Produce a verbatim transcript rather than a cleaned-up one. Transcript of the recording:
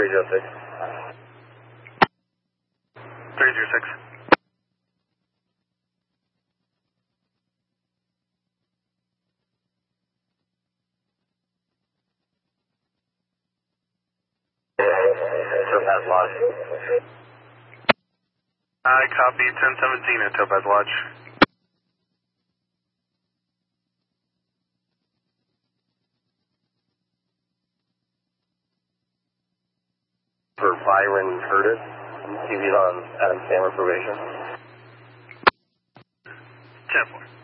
three zero six. three zero six. Topaz Lodge. I copy ten seventeen at Topaz Lodge. For Byron Curtis. He's on Adam Sandler probation. ten four.